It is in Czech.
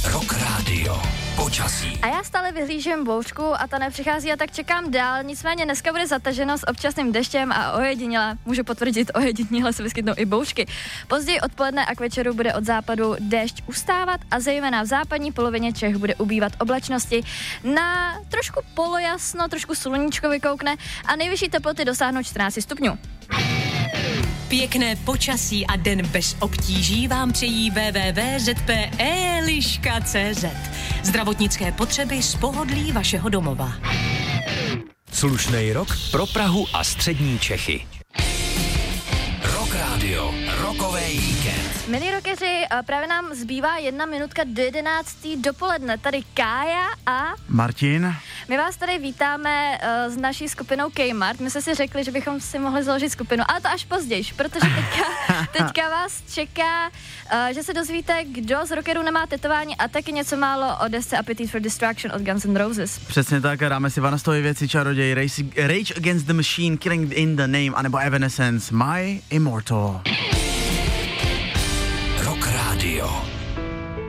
Rock Radio. Počasí. A já stále vyhlížím bouřku a ta nepřichází a tak čekám dál, nicméně dneska bude zataženo s občasným deštěm a ojediněle, můžu potvrdit, ojediněle se vyskytnou i bouřky. Později odpoledne a k večeru bude od západu déšť ustávat a zejména v západní polovině Čech bude ubývat oblačnosti. Na trošku polojasno, trošku sluníčko vykoukne a nejvyšší teploty dosáhnou 14 stupňů. Pěkné počasí a den bez obtíží vám přejí www.zp.eliška.cz. Zdravotnické potřeby z pohodlí vašeho domova. Slušnej rok pro Prahu a střední Čechy. Rock Radio. Rokový víkend. Milí rockeři, právě nám zbývá 1 minutka do 11. dopoledne. Tady Kája a Martin. My vás tady vítáme s naší skupinou Kmart. My jsme si řekli, že bychom si mohli založit skupinu, ale to až později, protože teďka vás čeká, že se dozvíte, kdo z rockerů nemá tetování a taky něco málo o desce Appetite for Destruction od Guns N' Roses. Přesně tak, dáme si vanastové věci, čaroděj, Rage Against the Machine, Killing in the Name, anebo Evanescence, My Immortal. Rock Radio.